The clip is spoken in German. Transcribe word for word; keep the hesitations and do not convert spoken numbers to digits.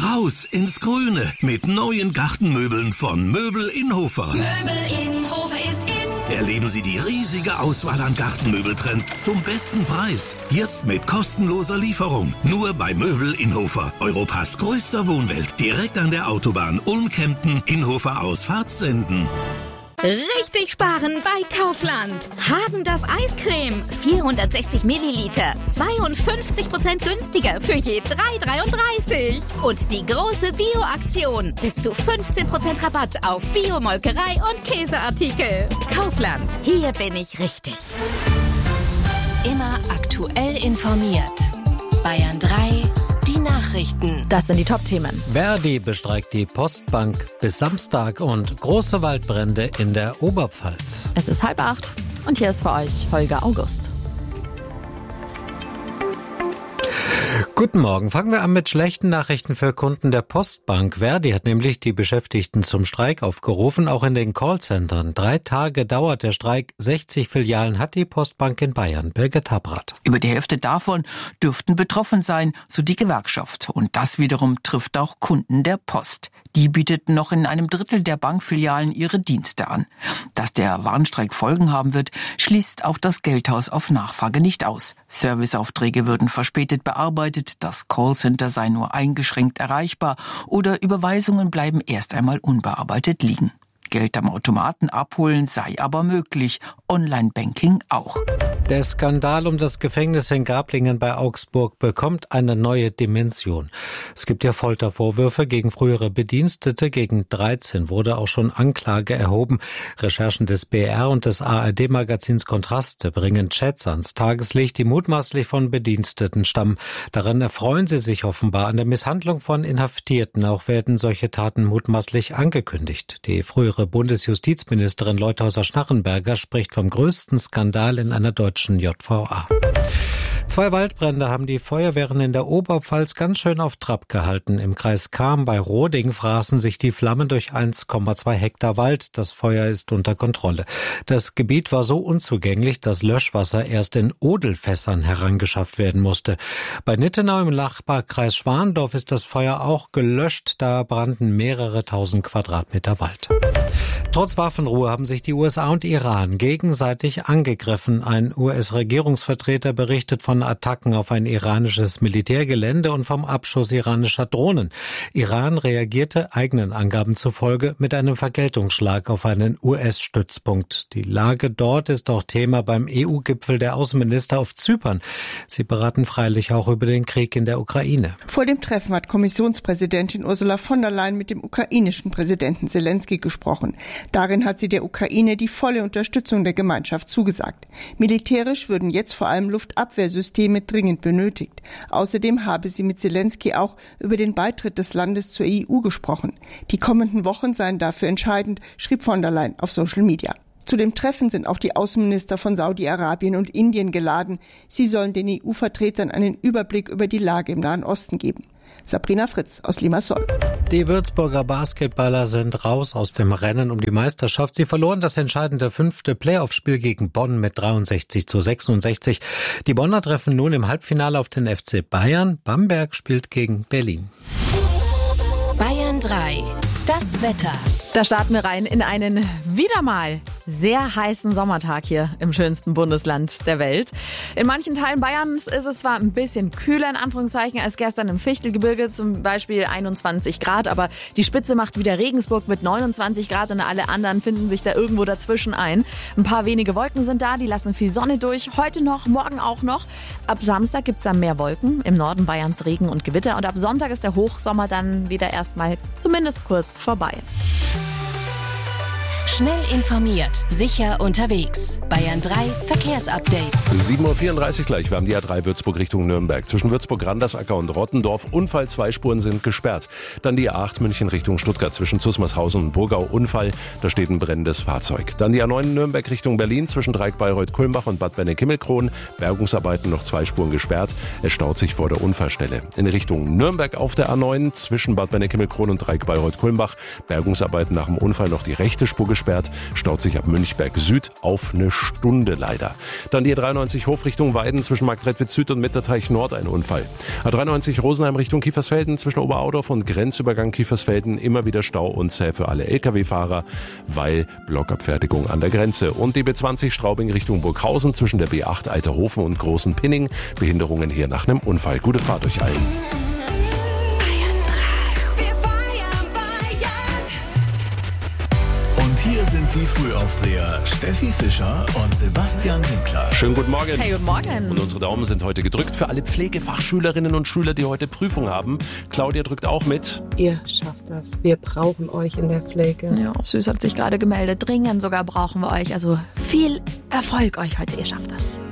Raus ins Grüne mit neuen Gartenmöbeln von Möbel Inhofer. Möbel Inhofer ist in. Erleben Sie die riesige Auswahl an Gartenmöbeltrends zum besten Preis. Jetzt mit kostenloser Lieferung. Nur bei Möbel Inhofer. Europas größter Wohnwelt. Direkt an der Autobahn Ulm-Kempten, Inhofer Ausfahrt Senden. Richtig sparen bei Kaufland. Häagen-Dazs Eiscreme. vierhundertsechzig Milliliter. zweiundfünfzig Prozent günstiger für je drei Euro dreiunddreißig. Und die große Bio-Aktion. Bis zu fünfzehn Prozent Rabatt auf Bio-Molkerei und Käseartikel. Kaufland. Hier bin ich richtig. Immer aktuell informiert. Bayern drei. Die Nachrichten. Das sind die Top-Themen. Verdi bestreikt die Postbank bis Samstag und große Waldbrände in der Oberpfalz. Es ist halb acht und hier ist für euch Holger August. Guten Morgen. Fangen wir an mit schlechten Nachrichten für Kunden der Postbank. Verdi hat nämlich die Beschäftigten zum Streik aufgerufen, auch in den Callcentern. Drei Tage dauert der Streik. sechzig Filialen hat die Postbank in Bayern. Birgit Habrath. Über die Hälfte davon dürften betroffen sein, so die Gewerkschaft. Und das wiederum trifft auch Kunden der Post. Die bieteten noch in einem Drittel der Bankfilialen ihre Dienste an. Dass der Warnstreik Folgen haben wird, schließt auch das Geldhaus auf Nachfrage nicht aus. Serviceaufträge würden verspätet bearbeitet, das Callcenter sei nur eingeschränkt erreichbar oder Überweisungen bleiben erst einmal unbearbeitet liegen. Geld am Automaten abholen sei aber möglich, Online-Banking auch. Der Skandal um das Gefängnis in Gablingen bei Augsburg bekommt eine neue Dimension. Es gibt ja Foltervorwürfe gegen frühere Bedienstete. Gegen dreizehn wurde auch schon Anklage erhoben. Recherchen des B R und des A R D-Magazins Kontraste bringen Chats ans Tageslicht, die mutmaßlich von Bediensteten stammen. Daran erfreuen sie sich offenbar an der Misshandlung von Inhaftierten. Auch werden solche Taten mutmaßlich angekündigt. Die frühere Bundesjustizministerin Leuthauser-Schnarrenberger spricht vom größten Skandal in einer deutschen J V A. Zwei Waldbrände haben die Feuerwehren in der Oberpfalz ganz schön auf Trab gehalten. Im Kreis Cham bei Roding fraßen sich die Flammen durch eins Komma zwei Hektar Wald. Das Feuer ist unter Kontrolle. Das Gebiet war so unzugänglich, dass Löschwasser erst in Odelfässern herangeschafft werden musste. Bei Nittenau im Nachbarkreis Schwandorf ist das Feuer auch gelöscht. Da brannten mehrere tausend Quadratmeter Wald. Trotz Waffenruhe haben sich die U S A und Iran gegenseitig angegriffen. Ein U S-Regierungsvertreter berichtet von Attacken auf ein iranisches Militärgelände und vom Abschuss iranischer Drohnen. Iran reagierte eigenen Angaben zufolge mit einem Vergeltungsschlag auf einen U S-Stützpunkt. Die Lage dort ist auch Thema beim E U-Gipfel der Außenminister auf Zypern. Sie beraten freilich auch über den Krieg in der Ukraine. Vor dem Treffen hat Kommissionspräsidentin Ursula von der Leyen mit dem ukrainischen Präsidenten Zelensky gesprochen. Darin hat sie der Ukraine die volle Unterstützung der Gemeinschaft zugesagt. Militärisch würden jetzt vor allem Luftabwehrsysteme dringend benötigt. Außerdem habe sie mit Zelensky auch über den Beitritt des Landes zur E U gesprochen. Die kommenden Wochen seien dafür entscheidend, schrieb von der Leyen auf Social Media. Zu dem Treffen sind auch die Außenminister von Saudi-Arabien und Indien geladen. Sie sollen den E U-Vertretern einen Überblick über die Lage im Nahen Osten geben. Sabrina Fritz aus Limassol. Die Würzburger Basketballer sind raus aus dem Rennen um die Meisterschaft. Sie verloren das entscheidende fünfte Playoff-Spiel gegen Bonn mit dreiundsechzig zu sechsundsechzig. Die Bonner treffen nun im Halbfinale auf den F C Bayern. Bamberg spielt gegen Berlin. Bayern drei. Das Wetter. Da starten wir rein in einen wieder mal sehr heißen Sommertag hier im schönsten Bundesland der Welt. In manchen Teilen Bayerns ist es zwar ein bisschen kühler in Anführungszeichen als gestern im Fichtelgebirge, zum Beispiel einundzwanzig Grad, aber die Spitze macht wieder Regensburg mit neunundzwanzig Grad und alle anderen finden sich da irgendwo dazwischen ein. Ein paar wenige Wolken sind da, die lassen viel Sonne durch. Heute noch, morgen auch noch. Ab Samstag gibt's dann mehr Wolken, im Norden Bayerns Regen und Gewitter und ab Sonntag ist der Hochsommer dann wieder erstmal zumindest kurz vorbei. Schnell informiert, sicher unterwegs. Bayern drei Verkehrsupdate. sieben Uhr vierunddreißig gleich. Wir haben die A drei Würzburg Richtung Nürnberg. Zwischen Würzburg-Randersacker und Rottendorf. Unfall, zwei Spuren sind gesperrt. Dann die A acht München Richtung Stuttgart. Zwischen Zusmarshausen und Burgau. Unfall, da steht ein brennendes Fahrzeug. Dann die A neun Nürnberg Richtung Berlin. Zwischen Dreieck-Bayreuth-Kulmbach und Bad Benne-Kimmelkron. Bergungsarbeiten, noch zwei Spuren gesperrt. Es staut sich vor der Unfallstelle. In Richtung Nürnberg auf der A neun. Zwischen Bad Benne-Kimmelkron und Dreieck-Bayreuth-Kulmbach. Bergungsarbeiten nach dem Unfall, noch die rechte Spur gesperrt. gesperrt, staut sich ab Münchberg Süd auf eine Stunde leider. Dann die A dreiundneunzig Hof Richtung Weiden zwischen Marktredwitz Süd und Mitterteich Nord ein Unfall. A dreiundneunzig Rosenheim Richtung Kiefersfelden zwischen Oberaudorf und Grenzübergang Kiefersfelden immer wieder Stau und zäh für alle L K W-Fahrer, weil Blockabfertigung an der Grenze. Und die B zwanzig Straubing Richtung Burghausen zwischen der B acht Alterhofen und Großen Pinning. Behinderungen hier nach einem Unfall. Gute Fahrt euch allen. Und hier sind die Frühaufdreher Steffi Fischer und Sebastian Winkler. Schönen guten Morgen. Hey, guten Morgen. Und unsere Daumen sind heute gedrückt für alle Pflegefachschülerinnen und Schüler, die heute Prüfung haben. Claudia drückt auch mit. Ihr schafft das. Wir brauchen euch in der Pflege. Ja, Süß hat sich gerade gemeldet. Dringend sogar brauchen wir euch. Also viel Erfolg euch heute. Ihr schafft das.